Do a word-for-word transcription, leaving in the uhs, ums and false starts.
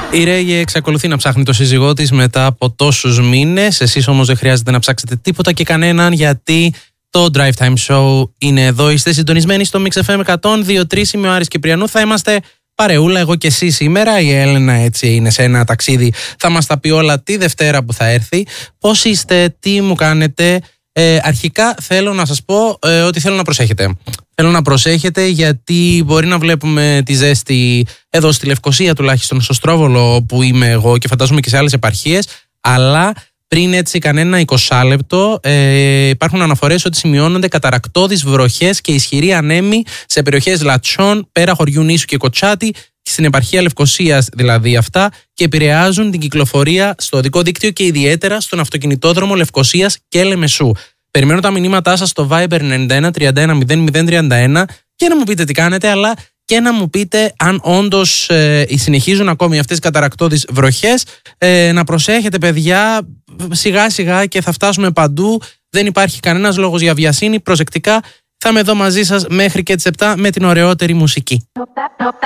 Η Ρέγε εξακολουθεί να ψάχνει το σύζυγό της μετά από τόσους μήνες. Εσείς όμως δεν χρειάζεται να ψάξετε τίποτα και κανέναν, γιατί το Drive Time Show είναι εδώ. Είστε συντονισμένοι στο Mix εφ εμ εκατόν δύο τρία. Είμαι ο Άρης Κυπριανού. Θα είμαστε παρεούλα, εγώ και εσύ σήμερα. Η Έλενα έτσι είναι σε ένα ταξίδι. Θα μας τα πει όλα τη Δευτέρα που θα έρθει. Πώς είστε, τι μου κάνετε? Ε, αρχικά θέλω να σας πω ε, ότι θέλω να προσέχετε. Θέλω να προσέχετε, γιατί μπορεί να βλέπουμε τη ζέστη εδώ στη Λευκοσία, τουλάχιστον στο Στρόβολο που είμαι εγώ και φαντάζομαι και σε άλλες επαρχίες, αλλά πριν έτσι κανένα εικοσάλεπτο ε, υπάρχουν αναφορές ότι σημειώνονται καταρρακτώδεις βροχές και ισχυροί ανέμοι σε περιοχές Λατσών, πέρα χωριού Νήσου και Κοτσάτη, στην επαρχία Λευκοσίας δηλαδή αυτά, και επηρεάζουν την κυκλοφορία στο οδικό δίκτυο και ιδιαίτερα στον αυτοκινητόδρομο Λευκοσίας και Λεμεσού. Περιμένω τα μηνύματά σας στο Viber ενενήντα ένα τριάντα ένα μηδέν μηδέν τριάντα ένα και να μου πείτε τι κάνετε, αλλά και να μου πείτε αν όντως ε, συνεχίζουν ακόμη αυτές οι καταρρακτώδεις βροχές. Ε, να προσέχετε, παιδιά, σιγά σιγά και θα φτάσουμε παντού. Δεν υπάρχει κανένας λόγος για βιασύνη. Προσεκτικά, θα είμαι εδώ μαζί σας μέχρι και τις επτά με την ωραιότερη μουσική.